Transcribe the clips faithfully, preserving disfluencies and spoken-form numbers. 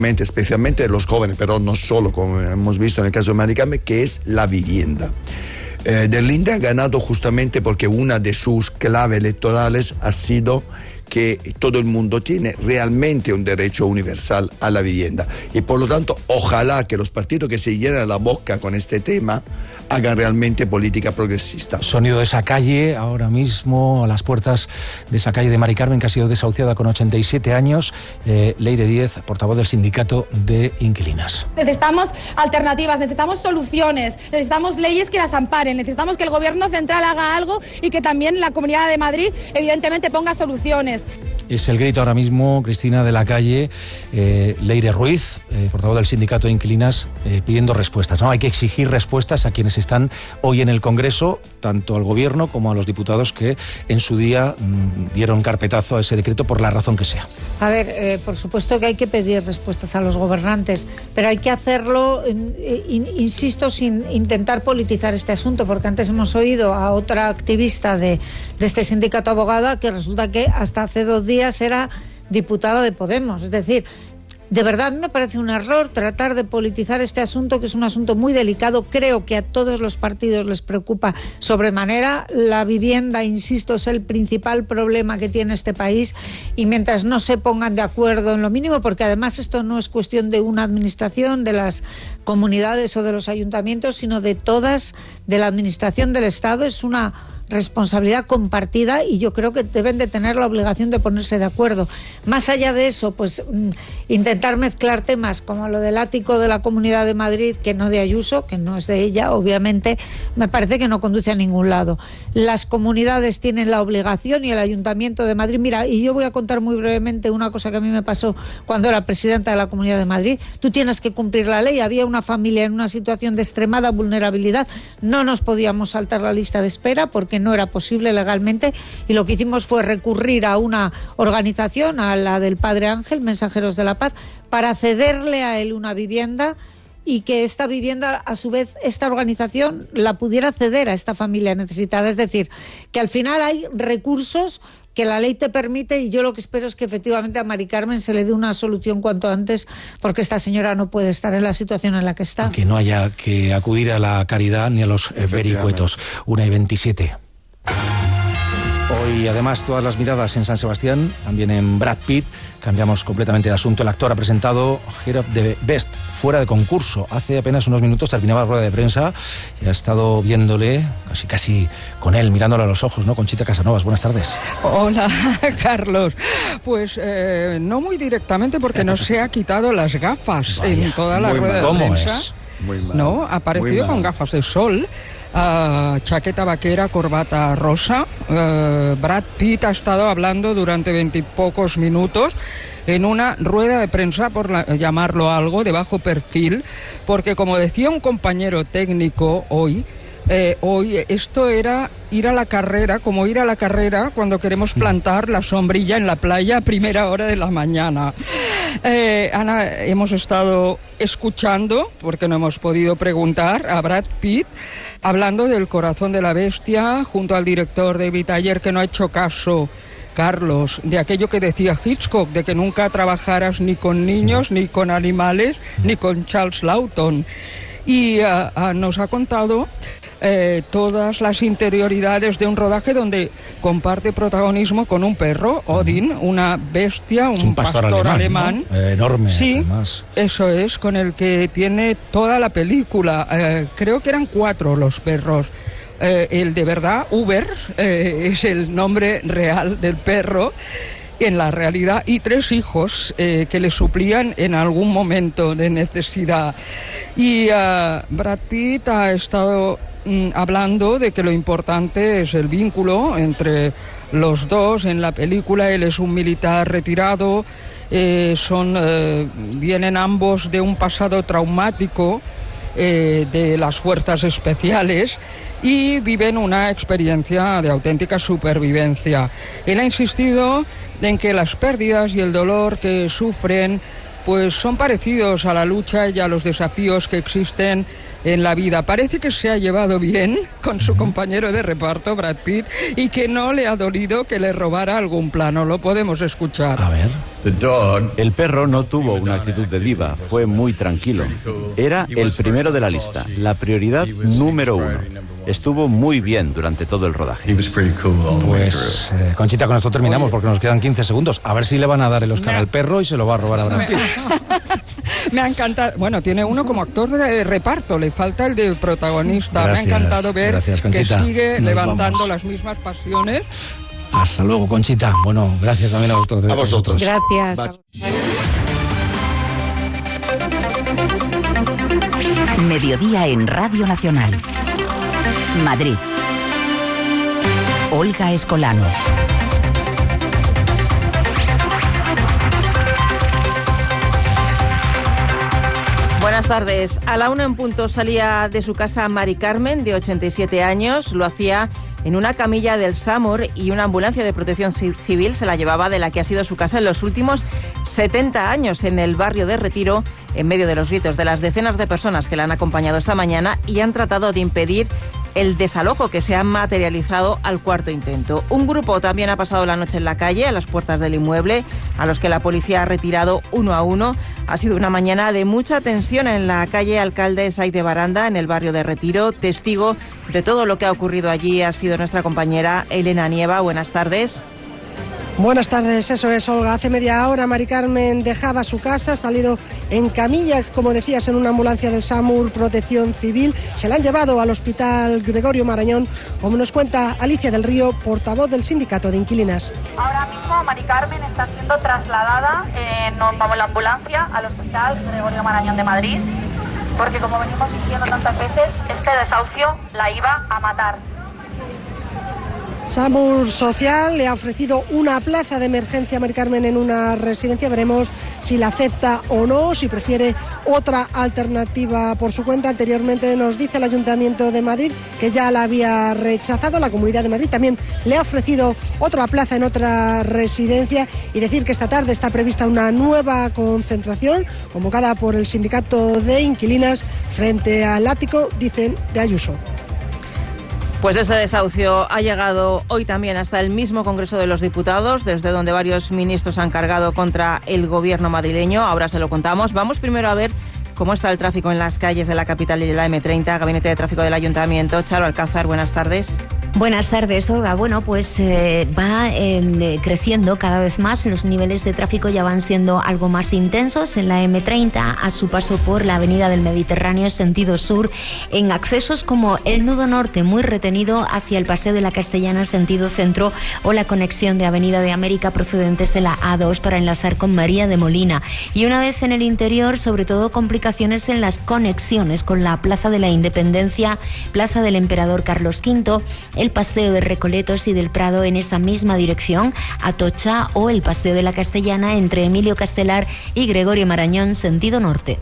especialmente de los jóvenes, pero no solo, como hemos visto en el caso de Mari Carmen, que es la vivienda. Eh, Der Linde ha ganado justamente porque una de sus claves electorales ha sido que todo el mundo tiene realmente un derecho universal a la vivienda. Y por lo tanto, ojalá que los partidos que se llenan la boca con este tema hagan realmente política progresista. Sonido de esa calle, ahora mismo a las puertas de esa calle de Mari Carmen, que ha sido desahuciada con ochenta y siete años. Eh, Leire Díez, portavoz del sindicato de inquilinas. Necesitamos alternativas, necesitamos soluciones, necesitamos leyes que las amparen, necesitamos que el gobierno central haga algo y que también la Comunidad de Madrid evidentemente ponga soluciones. Es el grito ahora mismo, Cristina, de la calle, eh, Leire Ruiz, eh, portavoz del sindicato de inquilinas, eh, pidiendo respuestas, ¿no? Hay que exigir respuestas a quienes están hoy en el Congreso, tanto al Gobierno como a los diputados que en su día mmm, dieron carpetazo a ese decreto por la razón que sea. A ver, eh, por supuesto que hay que pedir respuestas a los gobernantes, pero hay que hacerlo, eh, in, insisto, sin intentar politizar este asunto, porque antes hemos oído a otra activista de, de este sindicato abogada que resulta que hasta hace dos días era diputada de Podemos. Es decir, de verdad a mí me parece un error tratar de politizar este asunto, que es un asunto muy delicado. Creo que a todos los partidos les preocupa sobremanera. La vivienda, insisto, es el principal problema que tiene este país, y mientras no se pongan de acuerdo en lo mínimo, porque además esto no es cuestión de una administración, de las comunidades o de los ayuntamientos, sino de todas, de la administración del Estado, es una responsabilidad compartida, y yo creo que deben de tener la obligación de ponerse de acuerdo. Más allá de eso, pues intentar mezclar temas como lo del ático de la Comunidad de Madrid, que no de Ayuso, que no es de ella, obviamente, me parece que no conduce a ningún lado. Las comunidades tienen la obligación, y el Ayuntamiento de Madrid, mira, y yo voy a contar muy brevemente una cosa que a mí me pasó cuando era presidenta de la Comunidad de Madrid. Tú tienes que cumplir la ley. Había una familia en una situación de extremada vulnerabilidad, no nos podíamos saltar la lista de espera porque no era posible legalmente, y lo que hicimos fue recurrir a una organización, a la del Padre Ángel, Mensajeros de la Paz, para cederle a él una vivienda, y que esta vivienda, a su vez, esta organización la pudiera ceder a esta familia necesitada. Es decir, que al final hay recursos que la ley te permite, y yo lo que espero es que efectivamente a Mari Carmen se le dé una solución cuanto antes, porque esta señora no puede estar en la situación en la que está. Que no haya que acudir a la caridad ni a los vericuetos. Una y veintisiete. Hoy, además, todas las miradas en San Sebastián, también en Brad Pitt. Cambiamos completamente de asunto. El actor ha presentado Head of the Best, fuera de concurso. Hace apenas unos minutos terminaba la rueda de prensa y ha estado viéndole, casi casi con él, mirándole a los ojos, ¿no? Conchita Casanovas, buenas tardes. Hola, Carlos. Pues eh, no muy directamente, porque no se ha quitado las gafas. Vaya, en toda la rueda mal. de ¿Cómo prensa. Es? Muy mal. No, ha aparecido con gafas de sol. Uh, chaqueta vaquera, corbata rosa. Uh, Brad Pitt ha estado hablando durante veintipocos minutos en una rueda de prensa, por la, llamarlo algo, de bajo perfil, porque como decía un compañero técnico hoy, Eh, hoy esto era ir a la carrera, como ir a la carrera cuando queremos plantar la sombrilla en la playa a primera hora de la mañana. Eh, Ana, hemos estado escuchando, porque no hemos podido preguntar, a Brad Pitt hablando del Corazón de la Bestia junto al director David Ayer, que no ha hecho caso, Carlos, de aquello que decía Hitchcock, de que nunca trabajaras ni con niños, ni con animales, ni con Charles Lawton. Y uh, uh, nos ha contado eh, todas las interioridades de un rodaje donde comparte protagonismo con un perro, Odin, una bestia, un, un pastor, pastor alemán, alemán. ¿no? eh, enorme. Sí, además. Eso es, con el que tiene toda la película. Eh, creo que eran cuatro los perros. Eh, el de verdad, Uber, eh, es el nombre real del perro en la realidad, y tres hijos eh, que le suplían en algún momento de necesidad. Y uh, Brad Pitt ha estado mm, hablando de que lo importante es el vínculo entre los dos. En la película él es un militar retirado, eh, son eh, vienen ambos de un pasado traumático eh, de las fuerzas especiales, y viven una experiencia de auténtica supervivencia. Él ha insistido en que las pérdidas y el dolor que sufren pues son parecidos a la lucha y a los desafíos que existen en la vida. Parece que se ha llevado bien con su compañero de reparto, Brad Pitt, y que no le ha dolido que le robara algún plano. Lo podemos escuchar. A ver. El perro no tuvo una actitud de diva, fue muy tranquilo. Era el primero de la lista, la prioridad número uno. Estuvo muy bien durante todo el rodaje. Pues, eh, Conchita, con esto terminamos porque nos quedan quince segundos. A ver si le van a dar el Oscar al perro y se lo va a robar a Brad Pitt. Me ha encantado. Bueno, tiene uno como actor de reparto, le falta el de protagonista. Gracias, me ha encantado ver gracias, Conchita. que sigue Nos levantando vamos. las mismas pasiones. Hasta luego, Conchita. Bueno, gracias también a vosotros. A vosotros. Gracias. Mediodía en Radio Nacional. Madrid. Olga Escolano. Buenas tardes. A la una en punto salía de su casa Mari Carmen, de ochenta y siete años. Lo hacía en una camilla del SAMUR y una ambulancia de protección civil se la llevaba de la que ha sido su casa en los últimos setenta años, en el barrio de Retiro, en medio de los gritos de las decenas de personas que la han acompañado esta mañana y han tratado de impedir el desalojo que se ha materializado al cuarto intento. Un grupo también ha pasado la noche en la calle, a las puertas del inmueble, a los que la policía ha retirado uno a uno. Ha sido una mañana de mucha tensión en la calle Alcalde Saiz de Baranda, en el barrio de Retiro. Testigo de todo lo que ha ocurrido allí ha sido nuestra compañera Elena Nieva. Buenas tardes. Buenas tardes, eso es, Olga. Hace media hora Mari Carmen dejaba su casa, ha salido en camilla, como decías, en una ambulancia del SAMUR Protección Civil. Se la han llevado al Hospital Gregorio Marañón, como nos cuenta Alicia del Río, portavoz del Sindicato de Inquilinas. Ahora mismo Mari Carmen está siendo trasladada en, vamos, la ambulancia al Hospital Gregorio Marañón de Madrid, porque como venimos diciendo tantas veces, este desahucio la iba a matar. SAMUR Social le ha ofrecido una plaza de emergencia a Mari Carmen en una residencia. Veremos si la acepta o no, si prefiere otra alternativa por su cuenta. Anteriormente nos dice el Ayuntamiento de Madrid que ya la había rechazado. La Comunidad de Madrid también le ha ofrecido otra plaza en otra residencia. Y decir que esta tarde está prevista una nueva concentración convocada por el Sindicato de Inquilinas frente al ático, dicen, de Ayuso. Pues este desahucio ha llegado hoy también hasta el mismo Congreso de los Diputados, desde donde varios ministros han cargado contra el gobierno madrileño. Ahora se lo contamos. Vamos primero a ver cómo está el tráfico en las calles de la capital y de la eme treinta. Gabinete de Tráfico del Ayuntamiento. Charo Alcázar, buenas tardes. Buenas tardes, Olga. Bueno, pues eh, va eh, creciendo cada vez más. Los niveles de tráfico ya van siendo algo más intensos en la eme treinta, a su paso por la avenida del Mediterráneo, sentido sur, en accesos como el nudo norte, muy retenido hacia el Paseo de la Castellana, sentido centro, o la conexión de Avenida de América procedentes de la a dos para enlazar con María de Molina. Y una vez en el interior, sobre todo complicaciones en las conexiones con la Plaza de la Independencia, Plaza del Emperador Carlos quinto, el Paseo de Recoletos y del Prado en esa misma dirección, Atocha, o el Paseo de la Castellana entre Emilio Castelar y Gregorio Marañón, sentido norte.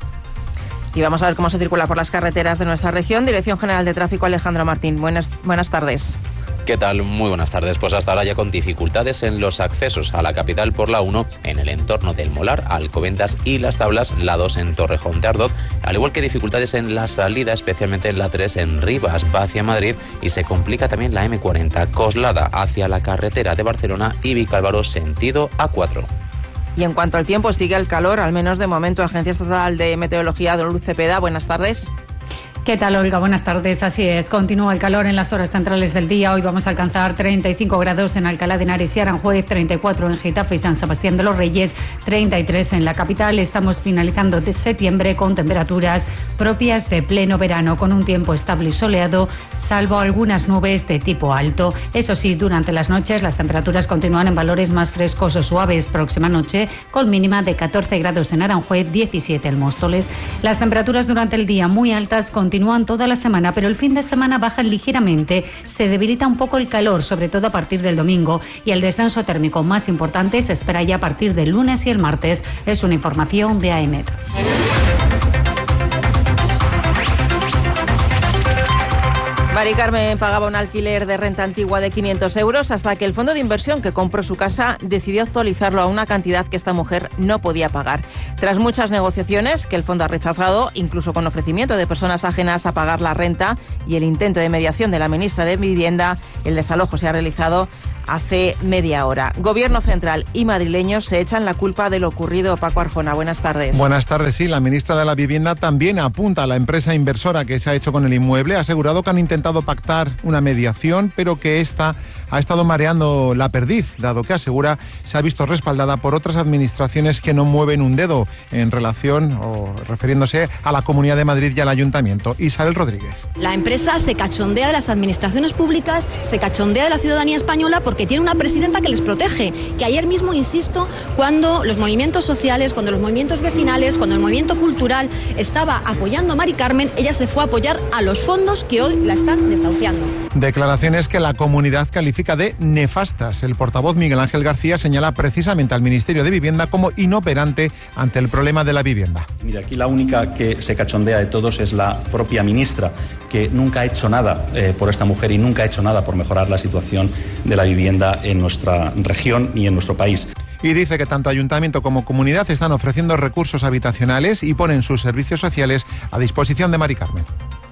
Y vamos a ver cómo se circula por las carreteras de nuestra región. Dirección General de Tráfico, Alejandro Martín. Buenas, buenas tardes. ¿Qué tal? Muy buenas tardes. Pues hasta ahora ya con dificultades en los accesos a la capital por la uno, en el entorno del Molar, Alcobendas y Las Tablas, la dos en Torrejón de Ardoz, al igual que dificultades en la salida, especialmente en la tres en Rivas, va hacia Madrid, y se complica también la eme cuarenta, Coslada, hacia la carretera de Barcelona y Vicálvaro, sentido a cuatro. Y en cuanto al tiempo, sigue el calor, al menos de momento. Agencia Estatal de Meteorología, Don Luz Cepeda, buenas tardes. ¿Qué tal, Olga? Buenas tardes. Así es, continúa el calor en las horas centrales del día. Hoy vamos a alcanzar treinta y cinco grados en Alcalá de Henares y Aranjuez, treinta y cuatro en Getafe y San Sebastián de los Reyes, treinta y tres en la capital. Estamos finalizando de septiembre con temperaturas propias de pleno verano, con un tiempo estable y soleado, salvo algunas nubes de tipo alto. Eso sí, durante las noches las temperaturas continúan en valores más frescos o suaves. Próxima noche con mínima de catorce grados en Aranjuez, diecisiete en Móstoles. Las temperaturas durante el día muy altas continúan Continúan toda la semana, pero el fin de semana bajan ligeramente. Se debilita un poco el calor, sobre todo a partir del domingo, y el descenso térmico más importante se espera ya a partir del lunes y el martes. Es una información de AEMET. Mari Carmen pagaba un alquiler de renta antigua de quinientos euros hasta que el fondo de inversión que compró su casa decidió actualizarlo a una cantidad que esta mujer no podía pagar. Tras muchas negociaciones que el fondo ha rechazado, incluso con ofrecimiento de personas ajenas a pagar la renta y el intento de mediación de la ministra de Vivienda, el desalojo se ha realizado hace media hora. Gobierno central y madrileños se echan la culpa de lo ocurrido. Paco Arjona, buenas tardes. Buenas tardes, sí. La ministra de la Vivienda también apunta a la empresa inversora que se ha hecho con el inmueble. Ha asegurado que han intentado pactar una mediación, pero que esta ha estado mareando la perdiz, dado que asegura se ha visto respaldada por otras administraciones que no mueven un dedo en relación o refiriéndose a la Comunidad de Madrid y al Ayuntamiento. Isabel Rodríguez. La empresa se cachondea de las administraciones públicas, se cachondea de la ciudadanía española porque tiene una presidenta que les protege, que ayer mismo, insisto, cuando los movimientos sociales, cuando los movimientos vecinales, cuando el movimiento cultural estaba apoyando a Mari Carmen, ella se fue a apoyar a los fondos que hoy la están desahuciando. Declaraciones que la comunidad califica de nefastas. El portavoz Miguel Ángel García señala precisamente al Ministerio de Vivienda como inoperante ante el problema de la vivienda. Mira, aquí la única que se cachondea de todos es la propia ministra, que nunca ha hecho nada eh, por esta mujer y nunca ha hecho nada por mejorar la situación de la vivienda en nuestra región y en nuestro país. Y dice que tanto ayuntamiento como comunidad están ofreciendo recursos habitacionales y ponen sus servicios sociales a disposición de Mari Carmen.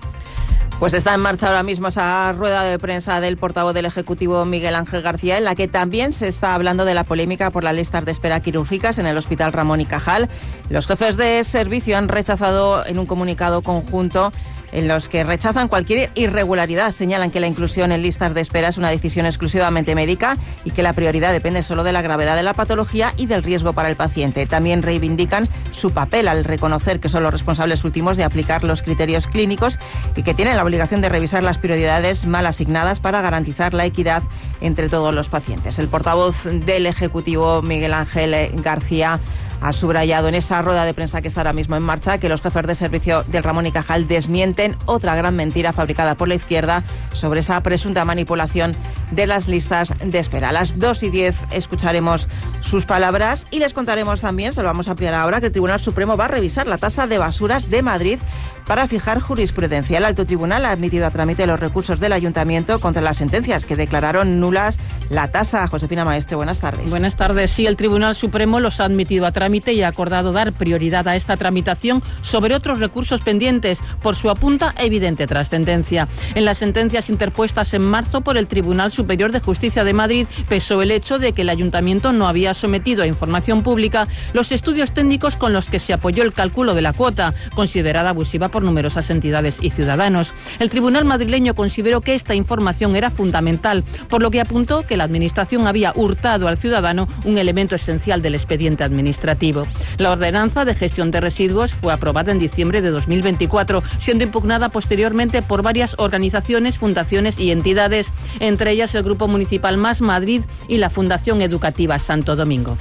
Pues está en marcha ahora mismo esa rueda de prensa del portavoz del Ejecutivo Miguel Ángel García, en la que también se está hablando de la polémica por las listas de espera quirúrgicas en el Hospital Ramón y Cajal. Los jefes de servicio han rechazado en un comunicado conjunto en los que rechazan cualquier irregularidad. Señalan que la inclusión en listas de espera es una decisión exclusivamente médica y que la prioridad depende solo de la gravedad de la patología y del riesgo para el paciente. También reivindican su papel al reconocer que son los responsables últimos de aplicar los criterios clínicos y que tienen la obligación de revisar las prioridades mal asignadas para garantizar la equidad entre todos los pacientes. El portavoz del Ejecutivo, Miguel Ángel García, ha subrayado en esa rueda de prensa que está ahora mismo en marcha que los jefes de servicio del Ramón y Cajal desmienten otra gran mentira fabricada por la izquierda sobre esa presunta manipulación de las listas de espera. A las dos y diez escucharemos sus palabras y les contaremos también, se lo vamos a ampliar ahora, que el Tribunal Supremo va a revisar la tasa de basuras de Madrid para fijar jurisprudencia. El Alto Tribunal ha admitido a trámite los recursos del Ayuntamiento contra las sentencias que declararon nulas la tasa. Josefina Maestre, buenas tardes. Buenas tardes. Sí, el Tribunal Supremo los ha admitido a trámite y ha acordado dar prioridad a esta tramitación sobre otros recursos pendientes por su apunta evidente trascendencia. En las sentencias interpuestas en marzo por el Tribunal Superior de Justicia de Madrid pesó el hecho de que el Ayuntamiento no había sometido a información pública los estudios técnicos con los que se apoyó el cálculo de la cuota, considerada abusiva por numerosas entidades y ciudadanos. El Tribunal madrileño consideró que esta información era fundamental, por lo que apuntó que la Administración había hurtado al ciudadano un elemento esencial del expediente administrativo. La ordenanza de gestión de residuos fue aprobada en diciembre de dos mil veinticuatro, siendo impugnada posteriormente por varias organizaciones, fundaciones y entidades, entre ellas el Grupo Municipal Más Madrid y la Fundación Educativa Santo Domingo.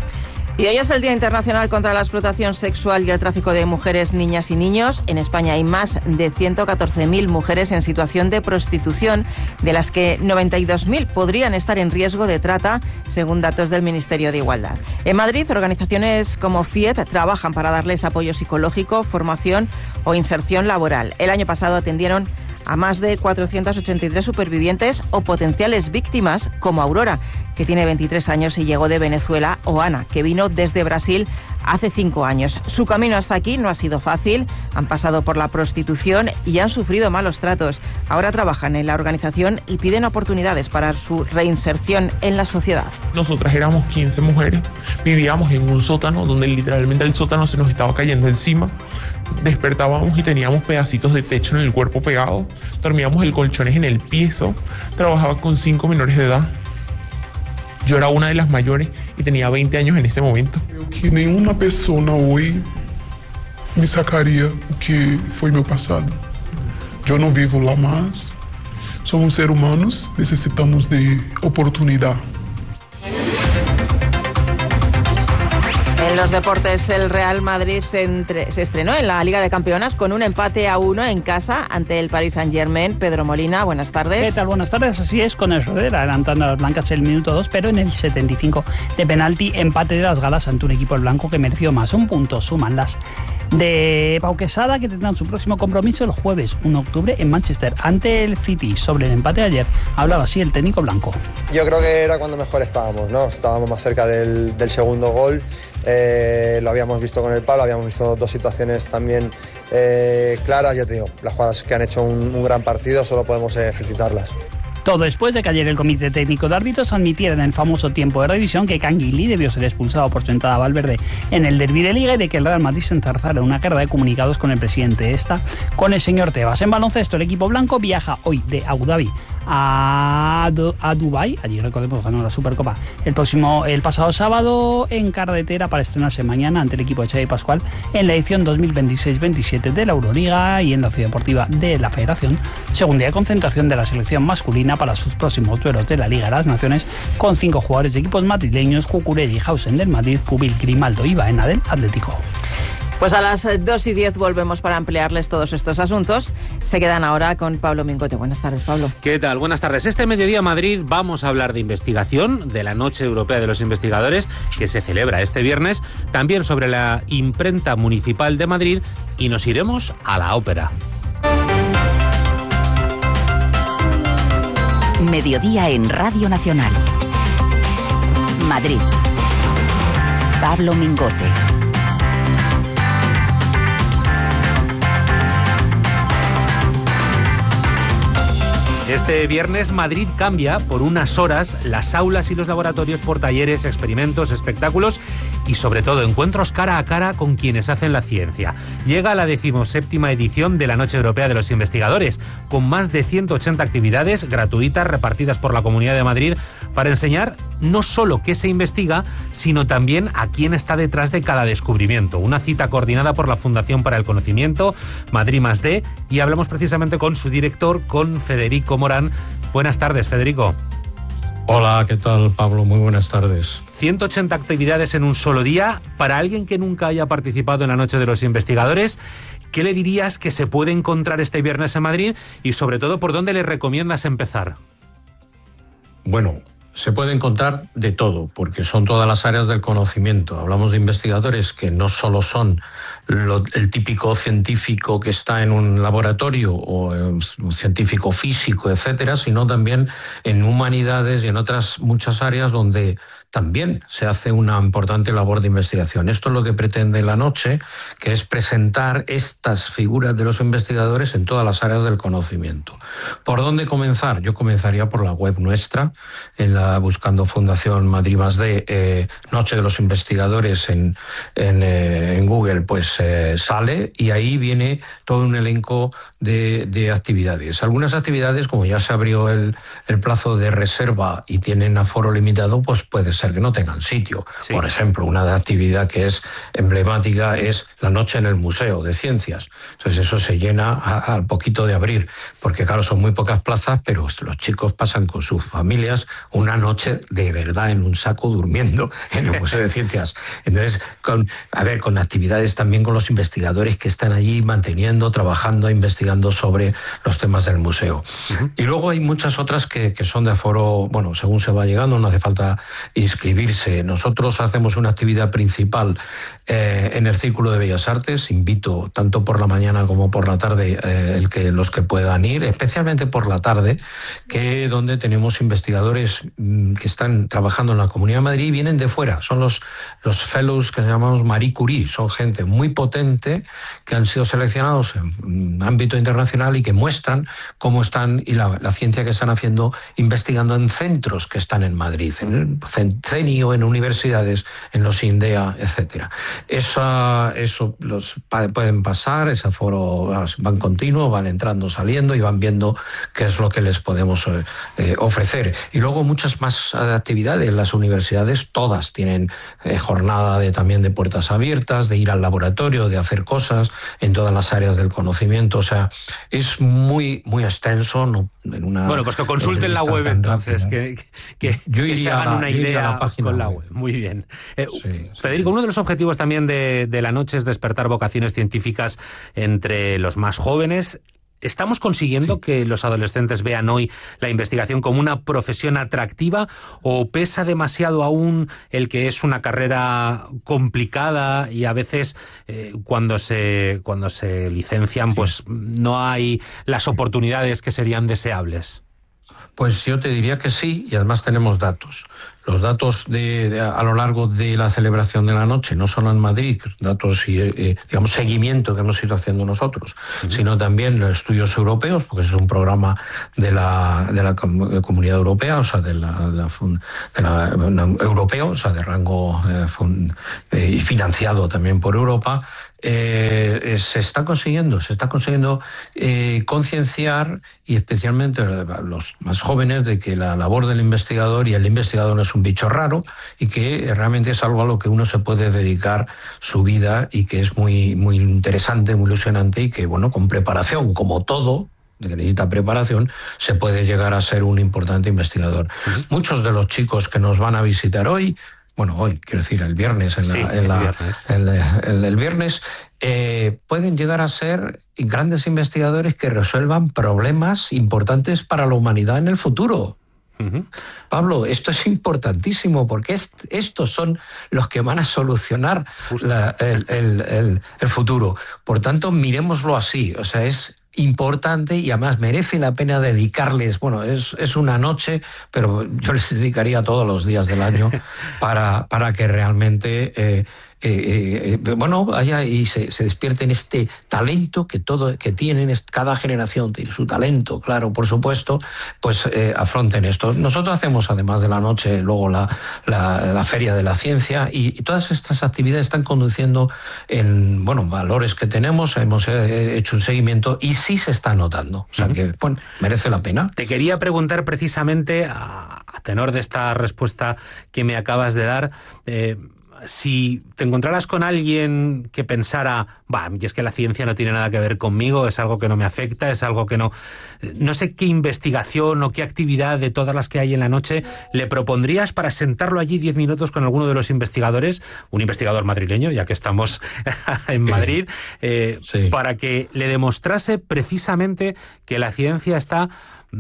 Y hoy es el Día Internacional contra la Explotación Sexual y el Tráfico de Mujeres, Niñas y Niños. En España hay más de ciento catorce mil mujeres en situación de prostitución, de las que noventa y dos mil podrían estar en riesgo de trata, según datos del Ministerio de Igualdad. En Madrid, organizaciones como FIET trabajan para darles apoyo psicológico, formación o inserción laboral. El año pasado atendieron a más de cuatrocientos ochenta y tres supervivientes o potenciales víctimas, como Aurora, que tiene veintitrés años y llegó de Venezuela, o Ana, que vino desde Brasil hace cinco años. Su camino hasta aquí no ha sido fácil, han pasado por la prostitución y han sufrido malos tratos. Ahora trabajan en la organización y piden oportunidades para su reinserción en la sociedad. Nosotras éramos quince mujeres, vivíamos en un sótano donde literalmente el sótano se nos estaba cayendo encima. Despertábamos y teníamos pedacitos de techo en el cuerpo pegado, dormíamos en colchones en el piso, trabajaba con cinco menores de edad. Yo era una de las mayores y tenía veinte años en ese momento. Creo que ninguna persona hoy me sacaría lo que fue mi pasado. Yo no vivo lá más. Somos seres humanos, necesitamos de oportunidad. En los deportes, el Real Madrid se, entre, se estrenó en la Liga de Campeonas con un empate a uno en casa ante el Paris Saint-Germain. Pedro Molina, buenas tardes. ¿Qué tal? Buenas tardes. Así es, con el Roder adelantando a las blancas el minuto dos, pero en el setenta y cinco de penalti, empate de las galas ante un equipo blanco que mereció más. Un punto suman las de Pau Quesada, que tendrán su próximo compromiso el jueves uno de octubre en Manchester ante el City. Sobre el empate de ayer hablaba así el técnico blanco. Yo creo que era cuando mejor estábamos, ¿no? Estábamos más cerca del, del segundo gol. Eh, lo habíamos visto con el palo, habíamos visto dos situaciones también eh, claras. Ya te digo, las jugadas que han hecho un, un gran partido, solo podemos eh, felicitarlas. Todo después de que ayer el Comité Técnico de Árbitros admitiera en el famoso tiempo de revisión que Canguilí debió ser expulsado por su entrada a Valverde en el derbi de Liga y de que el Real Madrid se enzarzara en una guerra de comunicados con el presidente de esta, con el señor Tebas. En baloncesto, el equipo blanco viaja hoy de Abu Dhabi a, a Dubái. Allí, recordemos, ganó la Supercopa el próximo el pasado sábado en carretera para estrenarse mañana ante el equipo de Xavi Pascual en la edición dos mil veintiséis veintisiete de la Euroliga y en la Ciudad Deportiva de la Federación, según día de concentración de la selección masculina para sus próximos duelos de la Liga de las Naciones, con cinco jugadores de equipos madrileños: Cucurella, Hausen del Madrid, Cubil, Grimaldo y Baena del Atlético. Pues a las dos y diez volvemos para ampliarles todos estos asuntos. Se quedan ahora con Pablo Mingote. Buenas tardes, Pablo. ¿Qué tal? Buenas tardes. Este mediodía Madrid vamos a hablar de investigación, de la Noche Europea de los Investigadores, que se celebra este viernes, también sobre la imprenta municipal de Madrid, y nos iremos a la ópera. Mediodía en Radio Nacional. Madrid. Pablo Mingote. Este viernes Madrid cambia por unas horas las aulas y los laboratorios por talleres, experimentos, espectáculos y sobre todo encuentros cara a cara con quienes hacen la ciencia. Llega la decimoséptima edición de la Noche Europea de los Investigadores, con más de ciento ochenta actividades gratuitas repartidas por la Comunidad de Madrid para enseñar no solo qué se investiga, sino también a quién está detrás de cada descubrimiento. Una cita coordinada por la Fundación para el Conocimiento, Madrid más D, y hablamos precisamente con su director, con Federico Morán. Buenas tardes, Federico. Hola, ¿qué tal, Pablo? Muy buenas tardes. ciento ochenta actividades en un solo día. Para alguien que nunca haya participado en la Noche de los Investigadores, ¿qué le dirías que se puede encontrar este viernes en Madrid? Y sobre todo, ¿por dónde le recomiendas empezar? Bueno, se puede encontrar de todo, porque son todas las áreas del conocimiento. Hablamos de investigadores que no solo son lo, el típico científico que está en un laboratorio o un científico físico, etcétera, sino también en humanidades y en otras muchas áreas donde también se hace una importante labor de investigación. Esto es lo que pretende la noche, que es presentar estas figuras de los investigadores en todas las áreas del conocimiento. ¿Por dónde comenzar? Yo comenzaría por la web nuestra, en la buscando Fundación Madrid más D, eh, Noche de los Investigadores en, en, eh, en Google, pues eh, sale y ahí viene todo un elenco de, de actividades. Algunas actividades, como ya se abrió el, el plazo de reserva y tienen aforo limitado, pues puede ser que no tengan sitio. Sí. Por ejemplo, una actividad que es emblemática es la noche en el Museo de Ciencias. Entonces eso se llena al poquito de abrir, porque claro, son muy pocas plazas, pero los chicos pasan con sus familias una noche de verdad en un saco durmiendo en el Museo de Ciencias. Entonces, con, a ver, con actividades también con los investigadores que están allí manteniendo, trabajando, investigando sobre los temas del museo. Uh-huh. Y luego hay muchas otras que, que son de aforo, bueno, según se va llegando, no hace falta inscribirse. Nosotros hacemos una actividad principal eh, en el Círculo de Bellas Artes. Invito tanto por la mañana como por la tarde eh, el que, los que puedan ir, especialmente por la tarde, que donde tenemos investigadores mmm, que están trabajando en la Comunidad de Madrid y vienen de fuera. Son los, los fellows que llamamos Marie Curie. Son gente muy potente que han sido seleccionados en ámbito internacional y que muestran cómo están y la, la ciencia que están haciendo investigando en centros que están en Madrid, en el CENIO, en universidades, en los INDEA, etcétera. Eso, eso los pueden pasar, ese aforo van continuo, van entrando, saliendo y van viendo qué es lo que les podemos eh, ofrecer. Y luego muchas más actividades. Las universidades todas tienen eh, jornada de, también de puertas abiertas, de ir al laboratorio, de hacer cosas en todas las áreas del conocimiento. O sea, es muy, muy extenso. No, en una bueno, pues que consulten la web entonces, que, que, Yo que se hagan una idea la con la web. Muy bien. Eh, sí, Federico, sí. Uno de los objetivos también de, de la noche es despertar vocaciones científicas entre los más jóvenes. ¿Estamos consiguiendo sí. que los adolescentes vean hoy la investigación como una profesión atractiva o pesa demasiado aún el que es una carrera complicada y a veces eh, cuando se cuando se licencian sí. pues no hay las oportunidades que serían deseables? Pues yo te diría que sí, y además tenemos datos. Los datos de, de a lo largo de la celebración de la noche, no solo en Madrid, datos y eh, digamos seguimiento que hemos ido haciendo nosotros, uh-huh. sino también los estudios europeos, porque es un programa de la de la Comunidad Europea, o sea, de la, de la, de la no, europeo, o sea, de rango eh, fund, eh, y financiado también por Europa. Eh, se está consiguiendo, se está consiguiendo eh, concienciar, y especialmente a los más jóvenes, de que la labor del investigador, y el investigador no es un bicho raro, y que realmente es algo a lo que uno se puede dedicar su vida, y que es muy, muy interesante, muy ilusionante, y que, bueno, con preparación, como todo, que necesita preparación, se puede llegar a ser un importante investigador. Uh-huh. Muchos de los chicos que nos van a visitar hoy, bueno, hoy, quiero decir, el viernes, en la, sí, en la, el, viernes. El, el, el viernes, eh, pueden llegar a ser grandes investigadores que resuelvan problemas importantes para la humanidad en el futuro. Uh-huh. Pablo, esto es importantísimo, porque es, estos son los que van a solucionar la, el, el, el, el futuro. Por tanto, miremoslo así, o sea, es importante, y además merece la pena dedicarles, bueno, es, es una noche, pero yo les dedicaría todos los días del año para, para que realmente eh, eh, eh, bueno, vaya y se, se despierten este talento que todo que tienen, cada generación tiene su talento, claro, por supuesto, pues eh, afronten esto. Nosotros hacemos, además de la noche, luego la, la, la Feria de la Ciencia, y, y todas estas actividades están conduciendo en, bueno, valores que tenemos, hemos eh, hecho un seguimiento y sí se está notando, o sea uh-huh. que, bueno, merece la pena. Te quería preguntar precisamente, a, a tenor de esta respuesta que me acabas de dar, eh, si te encontraras con alguien que pensara, bah, y es que la ciencia no tiene nada que ver conmigo, es algo que no me afecta, es algo que no... No sé qué investigación o qué actividad de todas las que hay en la noche le propondrías para sentarlo allí diez minutos con alguno de los investigadores, un investigador madrileño, ya que estamos en Madrid, eh, sí. para que le demostrase precisamente que la ciencia está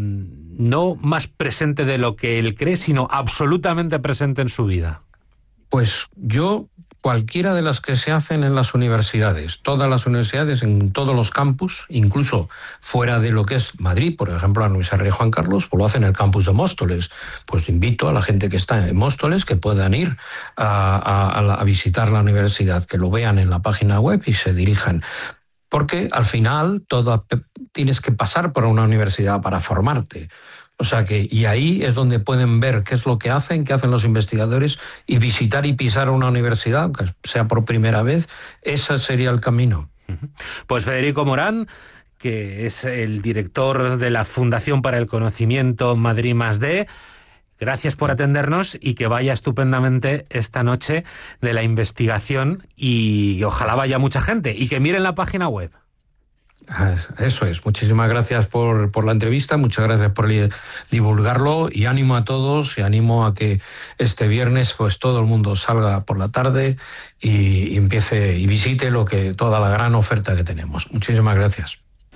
no más presente de lo que él cree, sino absolutamente presente en su vida. Pues yo, cualquiera de las que se hacen en las universidades, todas las universidades, en todos los campus, incluso fuera de lo que es Madrid, por ejemplo, la Universidad Rey Juan Carlos, pues lo hacen en el campus de Móstoles. Pues invito a la gente que está en Móstoles que puedan ir a, a, a, la, a visitar la universidad, que lo vean en la página web y se dirijan. Porque al final todo, tienes que pasar por una universidad para formarte. O sea que, y ahí es donde pueden ver qué es lo que hacen, qué hacen los investigadores, y visitar y pisar una universidad, aunque sea por primera vez, ese sería el camino. Pues Federico Morán, que es el director de la Fundación para el Conocimiento Madrid más D, gracias por atendernos y que vaya estupendamente esta noche de la investigación, y ojalá vaya mucha gente y que miren la página web. Eso es. Muchísimas gracias por, por la entrevista, muchas gracias por divulgarlo, y ánimo a todos, y ánimo a que este viernes pues todo el mundo salga por la tarde y, y empiece y visite lo que toda la gran oferta que tenemos. Muchísimas gracias.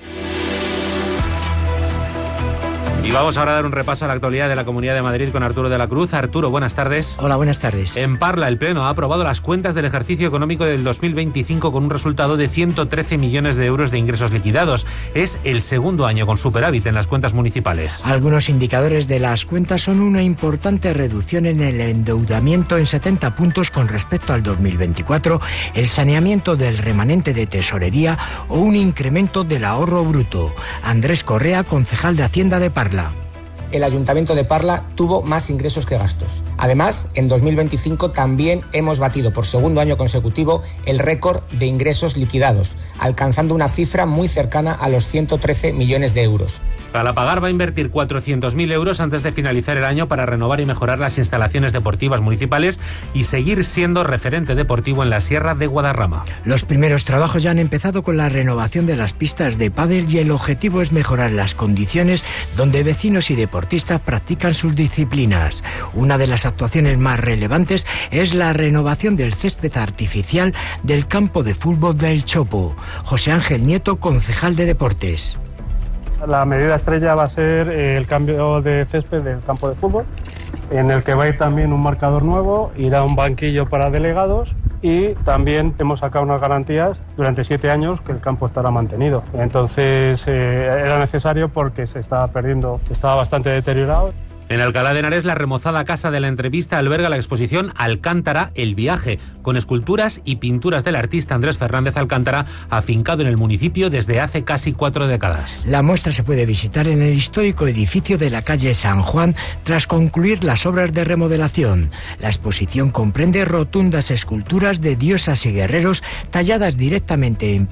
Y vamos ahora a dar un repaso a la actualidad de la Comunidad de Madrid con Arturo de la Cruz. Arturo, buenas tardes. Hola, buenas tardes. En Parla, el Pleno ha aprobado las cuentas del ejercicio económico del dos mil veinticinco con un resultado de ciento trece millones de euros de ingresos liquidados. Es el segundo año con superávit en las cuentas municipales. Algunos indicadores de las cuentas son una importante reducción en el endeudamiento en setenta puntos con respecto al dos mil veinticuatro, el saneamiento del remanente de tesorería o un incremento del ahorro bruto. Andrés Correa, concejal de Hacienda de Parla. El Ayuntamiento de Parla tuvo más ingresos que gastos. Además, en dos mil veinticinco también hemos batido por segundo año consecutivo el récord de ingresos liquidados, alcanzando una cifra muy cercana a los ciento trece millones de euros. Galapagar va a invertir cuatrocientos mil euros antes de finalizar el año para renovar y mejorar las instalaciones deportivas municipales y seguir siendo referente deportivo en la Sierra de Guadarrama. Los primeros trabajos ya han empezado con la renovación de las pistas de pádel, y el objetivo es mejorar las condiciones donde vecinos y deportistas practican sus disciplinas. Una de las actuaciones más relevantes es la renovación del césped artificial del campo de fútbol del Chopo. José Ángel Nieto, concejal de Deportes. La medida estrella va a ser el cambio de césped del campo de fútbol, en el que va a ir también un marcador nuevo, irá un banquillo para delegados y también hemos sacado unas garantías durante siete años que el campo estará mantenido. Entonces eh, era necesario porque se estaba perdiendo, estaba bastante deteriorado. En Alcalá de Henares, la remozada Casa de la Entrevista alberga la exposición Alcántara, el viaje, con esculturas y pinturas del artista Andrés Fernández Alcántara, afincado en el municipio desde hace casi cuatro décadas. La muestra se puede visitar en el histórico edificio de la calle San Juan tras concluir las obras de remodelación. La exposición comprende rotundas esculturas de diosas y guerreros talladas directamente en